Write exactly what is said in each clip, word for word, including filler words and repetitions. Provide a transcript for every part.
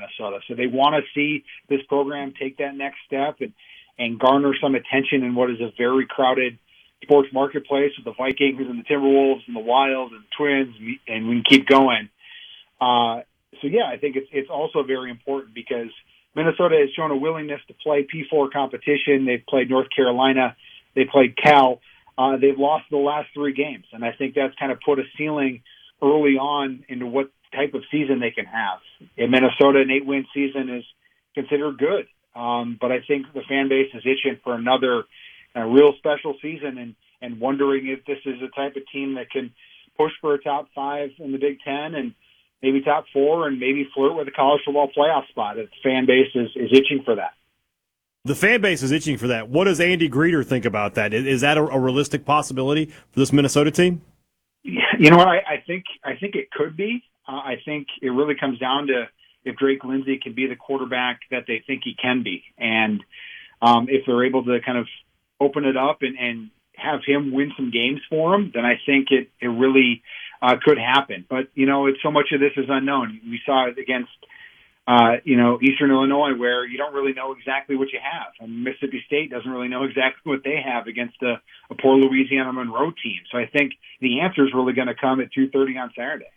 Minnesota. So they want to see this program take that next step and, and garner some attention in what is a very crowded sports marketplace with the Vikings and the Timberwolves and the Wild and the Twins, and we can keep going. Uh, so, yeah, I think it's it's also very important because Minnesota has shown a willingness to play P four competition. They've played North Carolina. They played Cal. Uh, they've lost the last three games, and I think that's kind of put a ceiling early on into what type of season they can have. In Minnesota, an eight-win season is considered good, um, but I think the fan base is itching for another uh, real special season and, and wondering if this is the type of team that can push for a top five in the Big Ten and maybe top four and maybe flirt with a college football playoff spot. The fan base is, is itching for that. The fan base is itching for that. What does Andy Greeter think about that? Is, is that a, a realistic possibility for this Minnesota team? You know what? I, I think I think it could be. Uh, I think it really comes down to if Drake Lindsay can be the quarterback that they think he can be, and um, if they're able to kind of open it up and, and have him win some games for them, then I think it it really uh, could happen. But you know, it's so much of this is unknown. We saw it against. Uh, you know, Eastern Illinois, where you don't really know exactly what you have. And Mississippi State doesn't really know exactly what they have against a, a poor Louisiana Monroe team. So I think the answer is really going to come at two thirty on Saturday.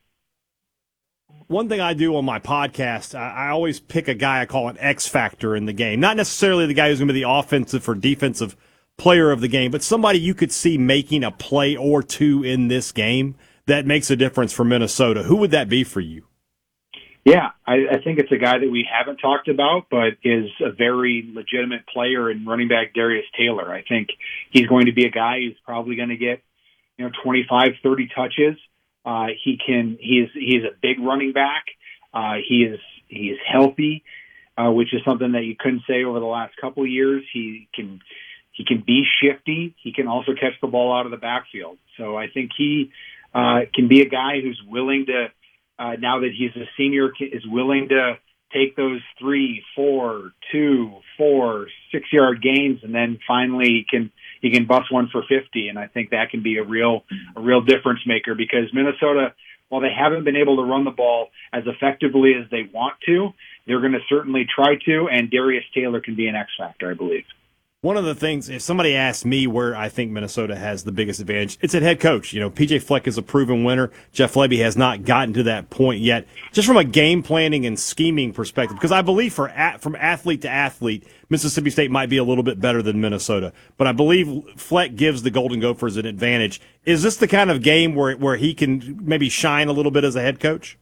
One thing I do on my podcast, I, I always pick a guy I call an X factor in the game. Not necessarily the guy who's going to be the offensive or defensive player of the game, but somebody you could see making a play or two in this game that makes a difference for Minnesota. Who would that be for you? Yeah, I, I think it's a guy that we haven't talked about, but is a very legitimate player in running back Darius Taylor. I think he's going to be a guy who's probably going to get, you know, twenty-five, thirty touches. Uh, he can, he's, he's a big running back. Uh, he is, he is healthy, uh, which is something that you couldn't say over the last couple of years. He can, he can be shifty. He can also catch the ball out of the backfield. So I think he, uh, can be a guy who's willing to, Uh, now that he's a senior, is willing to take those three, four, two, four, six-yard gains, and then finally he can he can bust one for fifty. And I think that can be a real a real difference maker because Minnesota, while they haven't been able to run the ball as effectively as they want to, they're going to certainly try to. And Darius Taylor can be an X factor, I believe. One of the things, if somebody asks me where I think Minnesota has the biggest advantage, it's at head coach. You know, P J Fleck is a proven winner. Jeff Lebby has not gotten to that point yet. Just from a game planning and scheming perspective, because I believe for at, from athlete to athlete, Mississippi State might be a little bit better than Minnesota. But I believe Fleck gives the Golden Gophers an advantage. Is this the kind of game where where he can maybe shine a little bit as a head coach?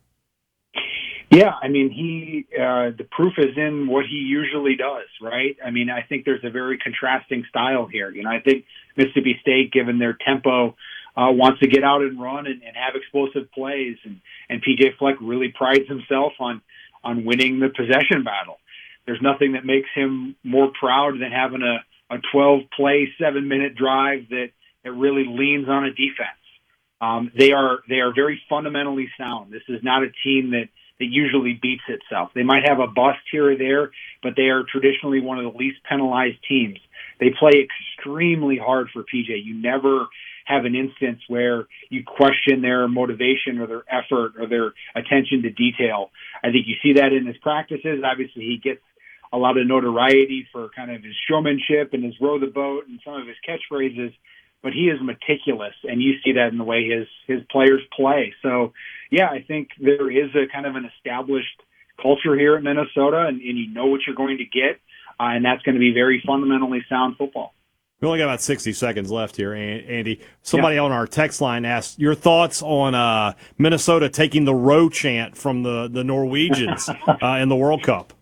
Yeah, I mean, he uh, the proof is in what he usually does, right? I mean, I think there's a very contrasting style here. You know, I think Mississippi State, given their tempo, uh, wants to get out and run and, and have explosive plays, and, and P J Fleck really prides himself on on winning the possession battle. There's nothing that makes him more proud than having a, a twelve-play, seven-minute drive that, that really leans on a defense. Um, they are they are very fundamentally sound. This is not a team that that usually beats itself. They might have a bust here or there, but they are traditionally one of the least penalized teams. They play extremely hard for P J. You never have an instance where you question their motivation or their effort or their attention to detail. I think you see that in his practices. Obviously, he gets a lot of notoriety for kind of his showmanship and his row the boat and some of his catchphrases, but he is meticulous, and you see that in the way his, his players play. So, yeah, I think there is a kind of an established culture here at Minnesota, and, and you know what you're going to get, uh, and that's going to be very fundamentally sound football. We only got about sixty seconds left here, Andy. Somebody yeah. on our text line asked your thoughts on uh, Minnesota taking the row chant from the, the Norwegians uh, in the World Cup.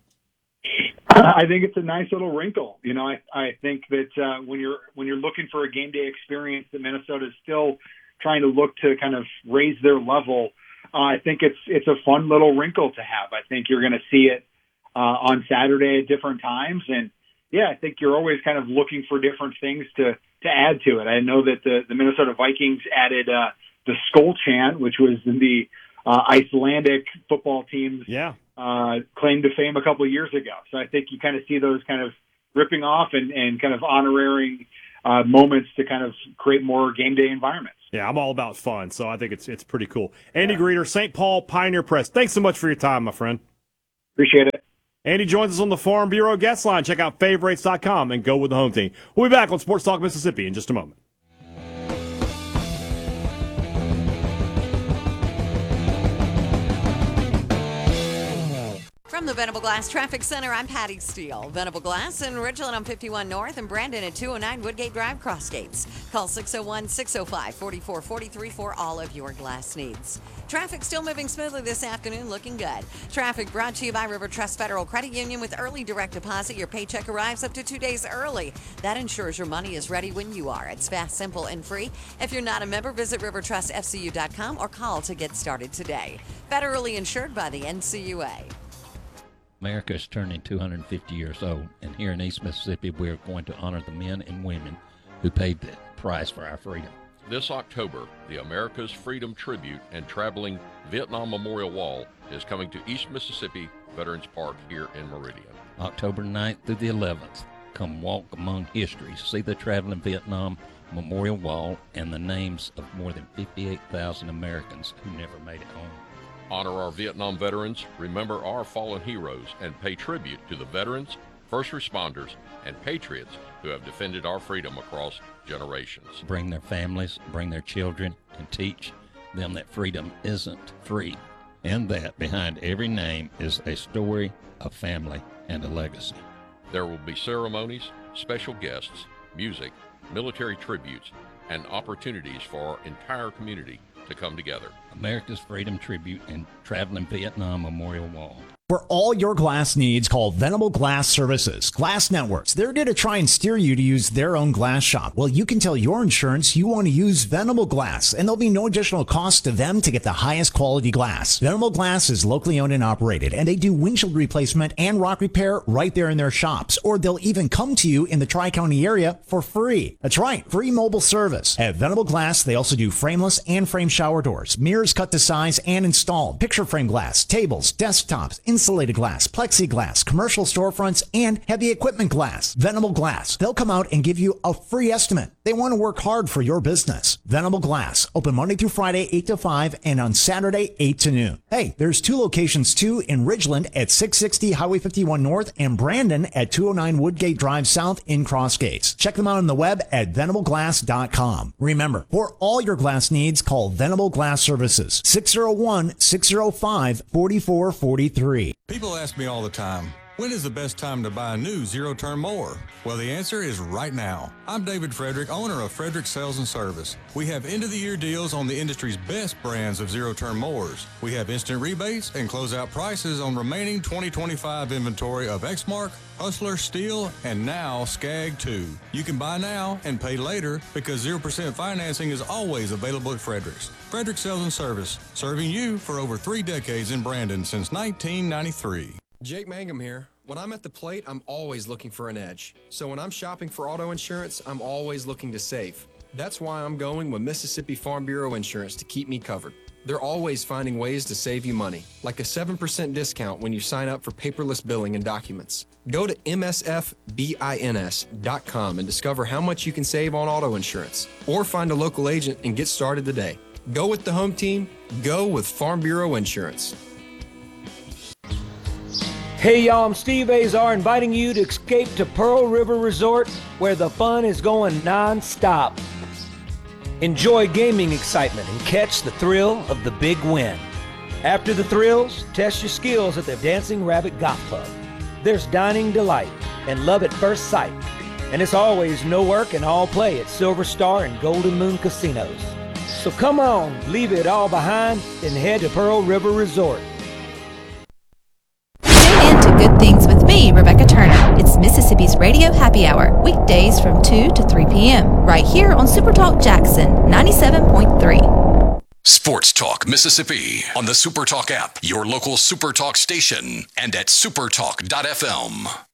I think it's a nice little wrinkle. You know, I, I think that uh, when you're when you're looking for a game day experience, that Minnesota is still trying to look to kind of raise their level. Uh, I think it's it's a fun little wrinkle to have. I think you're going to see it uh, on Saturday at different times, and yeah, I think you're always kind of looking for different things to to add to it. I know that the the Minnesota Vikings added uh, the Skol chant, which was in the uh, Icelandic football team's yeah. uh, claim to fame a couple of years ago. So I think you kind of see those kind of ripping off and, and kind of honoring uh, moments to kind of create more game day environments. Yeah, I'm all about fun, so I think it's it's pretty cool. Andy yeah. Greeter, Saint Paul Pioneer Press, thanks so much for your time, my friend. Appreciate it. Andy joins us on the Farm Bureau guest line. Check out favorites dot com and go with the home team. We'll be back on Sports Talk Mississippi in just a moment. From the Venable Glass Traffic Center, I'm Patty Steele. Venable Glass in Ridgeland on fifty-one North and Brandon at two oh nine Woodgate Drive, Crossgates. Call six oh one, six oh five, four four four three for all of your glass needs. Traffic still moving smoothly this afternoon, looking good. Traffic brought to you by River Trust Federal Credit Union. With early direct deposit, your paycheck arrives up to two days early. That ensures your money is ready when you are. It's fast, simple, and free. If you're not a member, visit river trust f c u dot com or call to get started today. Federally insured by the N C U A. America is turning two hundred fifty years old, and here in East Mississippi, we are going to honor the men and women who paid the price for our freedom. This October, the America's Freedom Tribute and Traveling Vietnam Memorial Wall is coming to East Mississippi Veterans Park here in Meridian. October ninth through the eleventh, come walk among history, see the Traveling Vietnam Memorial Wall and the names of more than fifty-eight thousand Americans who never made it home. Honor our Vietnam veterans, remember our fallen heroes, and pay tribute to the veterans, first responders, and patriots who have defended our freedom across generations. Bring their families, bring their children, and teach them that freedom isn't free, and that behind every name is a story, a family, and a legacy. There will be ceremonies, special guests, music, military tributes, and opportunities for our entire community to come together. America's Freedom Tribute and Traveling Vietnam Memorial Wall. For all your glass needs, call Venable Glass Services. Glass Networks, they're going to try and steer you to use their own glass shop. Well, you can tell your insurance you want to use Venable Glass, and there'll be no additional cost to them to get the highest quality glass. Venable Glass is locally owned and operated, and they do windshield replacement and rock repair right there in their shops, or they'll even come to you in the Tri-County area for free. That's right, free mobile service. At Venable Glass, they also do frameless and frame shower doors, mirrors cut to size and installed, picture frame glass, tables, desktops, insulated glass, plexiglass, commercial storefronts, and heavy equipment glass. Venable Glass. They'll come out and give you a free estimate. They want to work hard for your business. Venable Glass. Open Monday through Friday, eight to five, and on Saturday, eight to noon. Hey, there's two locations too, in Ridgeland at six sixty Highway fifty-one North and Brandon at two oh nine Woodgate Drive South in Crossgates. Check them out on the web at venable glass dot com. Remember, for all your glass needs, call Venable Glass Services. six oh one, six oh five, four four four three. People ask me all the time, when is the best time to buy a new zero-turn mower? Well, the answer is right now. I'm David Frederick, owner of Frederick Sales and Service. We have end-of-the-year deals on the industry's best brands of zero-turn mowers. We have instant rebates and closeout prices on remaining twenty twenty-five inventory of Exmark, Hustler, Steel, and now Skag two. You can buy now and pay later because zero percent financing is always available at Frederick's. Frederick Sales and Service, serving you for over three decades in Brandon since nineteen ninety-three. Jake Mangum here. When I'm at the plate, I'm always looking for an edge. So when I'm shopping for auto insurance, I'm always looking to save. That's why I'm going with Mississippi Farm Bureau Insurance to keep me covered. They're always finding ways to save you money, like a seven percent discount when you sign up for paperless billing and documents. Go to M S F bins dot com and discover how much you can save on auto insurance, or find a local agent and get started today. Go with the home team. Go with Farm Bureau Insurance. Hey y'all, I'm Steve Azar inviting you to escape to Pearl River Resort where the fun is going non-stop. Enjoy gaming excitement and catch the thrill of the big win. After the thrills, test your skills at the Dancing Rabbit Golf Club. There's dining delight and love at first sight. And it's always no work and all play at Silver Star and Golden Moon Casinos. So come on, leave it all behind and head to Pearl River Resort. Good Things with me, Rebecca Turner. It's Mississippi's Radio Happy Hour, weekdays from two to three p.m. right here on Super Talk Jackson ninety-seven point three. Sports Talk Mississippi on the Super Talk app, your local Super Talk station, and at supertalk dot f m.